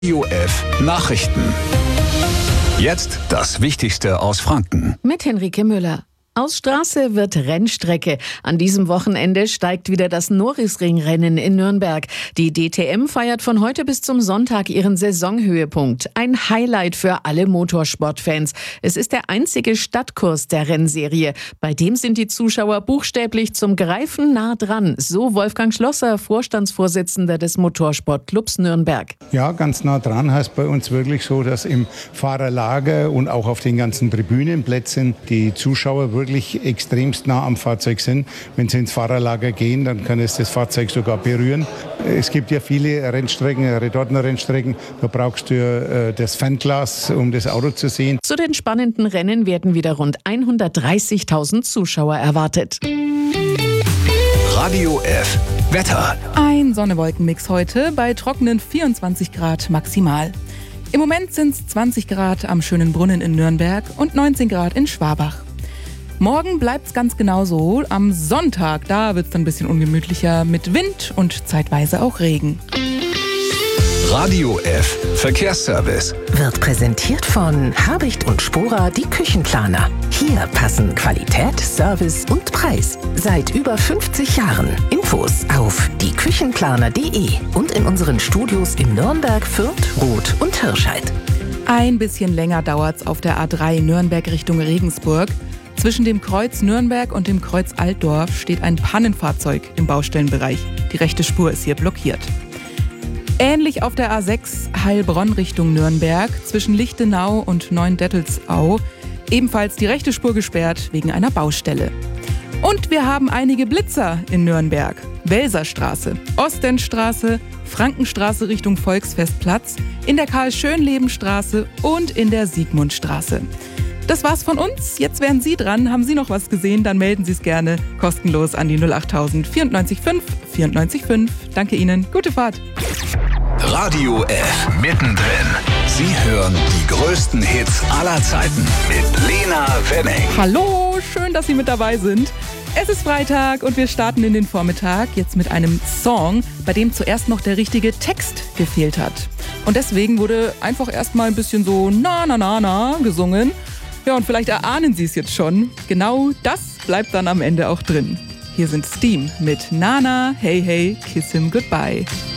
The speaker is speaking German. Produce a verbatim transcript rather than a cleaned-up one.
Radio F Nachrichten. Jetzt das Wichtigste aus Franken. Mit Henrike Müller. Aus Straße wird Rennstrecke. An diesem Wochenende steigt wieder das Norisring-Rennen in Nürnberg. Die D T M feiert von heute bis zum Sonntag ihren Saisonhöhepunkt. Ein Highlight für alle Motorsportfans. Es ist der einzige Stadtkurs der Rennserie. Bei dem sind die Zuschauer buchstäblich zum Greifen nah dran. So Wolfgang Schlosser, Vorstandsvorsitzender des Motorsportclubs Nürnberg. Ja, ganz nah dran heißt bei uns wirklich so, dass im Fahrerlager und auch auf den ganzen Tribünenplätzen die Zuschauer wirklich wirklich extremst nah am Fahrzeug sind. Wenn sie ins Fahrerlager gehen, dann kann es das Fahrzeug sogar berühren. Es gibt ja viele Rennstrecken, Retortenrennstrecken, da brauchst du äh, das Fernglas, um das Auto zu sehen. Zu den spannenden Rennen werden wieder rund hundertdreißigtausend Zuschauer erwartet. Radio F Wetter. Ein Sonne-Wolken-Mix heute bei trockenen vierundzwanzig Grad maximal. Im Moment sind es zwanzig Grad am schönen Brunnen in Nürnberg und neunzehn Grad in Schwabach. Morgen bleibt's ganz genauso. Am Sonntag, da wird's dann ein bisschen ungemütlicher mit Wind und zeitweise auch Regen. Radio F Verkehrsservice wird präsentiert von Habicht und Spora, die Küchenplaner. Hier passen Qualität, Service und Preis. Seit über fünfzig Jahren. Infos auf die küchenplaner punkt de und in unseren Studios in Nürnberg, Fürth, Roth und Hirscheid. Ein bisschen länger dauert's auf der A drei Nürnberg Richtung Regensburg. Zwischen dem Kreuz Nürnberg und dem Kreuz Altdorf steht ein Pannenfahrzeug im Baustellenbereich. Die rechte Spur ist hier blockiert. Ähnlich auf der A sechs Heilbronn Richtung Nürnberg zwischen Lichtenau und Neuendettelsau. Ebenfalls die rechte Spur gesperrt wegen einer Baustelle. Und wir haben einige Blitzer in Nürnberg. Welserstraße, Ostenstraße, Frankenstraße Richtung Volksfestplatz, in der Karl-Schönleben-Straße und in der Siegmundstraße. Das war's von uns. Jetzt wären Sie dran. Haben Sie noch was gesehen? Dann melden Sie es gerne kostenlos an die null acht null null vierundneunzig fünf vierundneunzig fünf. Danke Ihnen. Gute Fahrt. Radio F mittendrin. Sie hören die größten Hits aller Zeiten mit Lena Wenning. Hallo, schön, dass Sie mit dabei sind. Es ist Freitag und wir starten in den Vormittag jetzt mit einem Song, bei dem zuerst noch der richtige Text gefehlt hat. Und deswegen wurde einfach erstmal ein bisschen so na na na na gesungen. Ja, und vielleicht erahnen Sie es jetzt schon. Genau das bleibt dann am Ende auch drin. Hier sind Steam mit Nana, Hey Hey, Kiss Him Goodbye.